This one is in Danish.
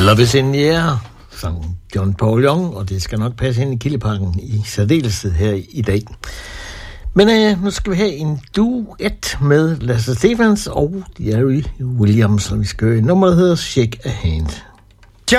Love is in the air, sang John Paul Young, og det skal nok passe ind i Kildeparken i særdeleshed her i dag. Men nu skal vi have en duet med Lasse Stephens og Jerry Williams, og vi skal høre nummeret hedder Shake a Hand.